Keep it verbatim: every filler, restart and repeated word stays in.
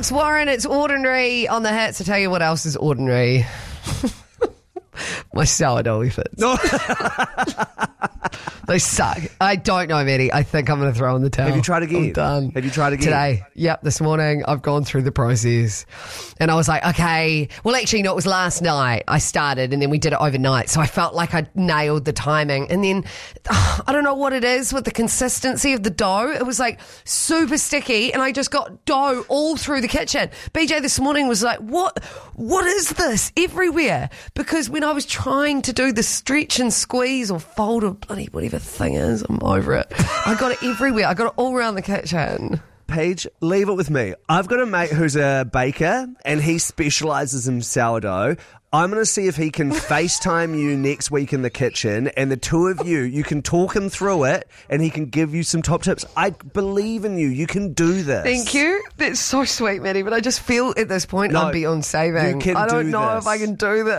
Alex Warren, it's ordinary on the hats. I tell you what else is ordinary. My sourdough efforts. No. They suck. I don't know, Maddie. I think I'm going to throw in the towel. Have you tried again? I'm done. Have you tried again? Today. Yep, this morning I've gone through the process. And I was like, okay. Well, actually, no, it was last night I started and then we did it overnight. So I felt like I nailed the timing. And then, oh, I don't know what it is with the consistency of the dough. It was like super sticky and I just got dough all through the kitchen. B J this morning was like, what? What is this? Everywhere. Because when I was trying to do the stretch and squeeze or fold or bloody whatever thing is, I'm over it. I got it everywhere. I got it all around the kitchen. Paige, leave it with me. I've got a mate who's a baker and he specialises in sourdough. I'm going to see if he can FaceTime you next week in the kitchen and the two of you, you can talk him through it and he can give you some top tips. I believe in you. You can do this. Thank you. That's so sweet, Maddie, but I just feel at this point No, I'm beyond saving. you can I don't do know this. if I can do this.